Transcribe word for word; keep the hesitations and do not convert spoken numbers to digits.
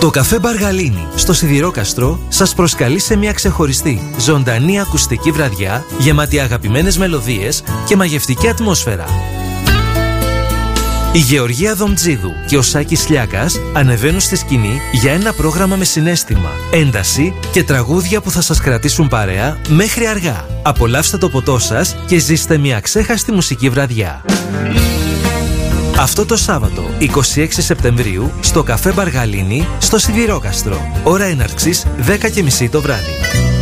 Το καφέ Μπαργαλίνι στο Σιδηρόκαστρο σας προσκαλεί σε μια ξεχωριστή, ζωντανή ακουστική βραδιά γεμάτη αγαπημένες μελωδίες και μαγευτική ατμόσφαιρα. Η Γεωργία Δομτζίδου και ο Σάκης Λιάκας ανεβαίνουν στη σκηνή για ένα πρόγραμμα με συναίσθημα, ένταση και τραγούδια που θα σας κρατήσουν παρέα μέχρι αργά. Απολαύστε το ποτό σας και ζήστε μια ξέχαστη μουσική βραδιά. Αυτό το Σάββατο, είκοσι έξι Σεπτεμβρίου, στο καφέ Μπαργαλίνι, στο Σιδηρόκαστρο. Ώρα έναρξης δέκα και μισή το βράδυ.